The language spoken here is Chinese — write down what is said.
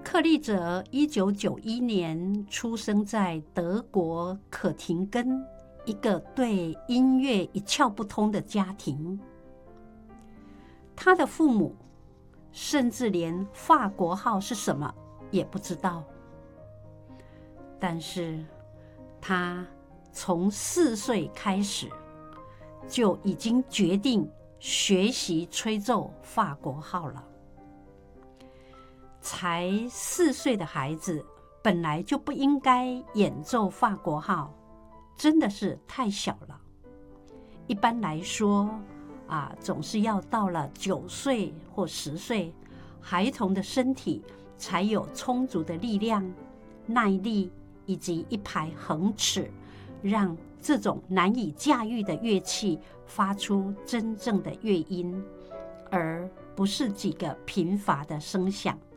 克利泽1991年出生在德国可廷根一个对音乐一窍不通的家庭。他的父母甚至连法国号是什么也不知道，但是他从4岁开始就已经决定学习吹奏法国号了。才4岁的孩子本来就不应该演奏法国号，真的是太小了。一般来说总是要到了9岁或10岁，孩童的身体才有充足的力量、耐力以及一排恒齿，让这种难以驾驭的乐器发出真正的乐音，而不是几个贫乏的声响。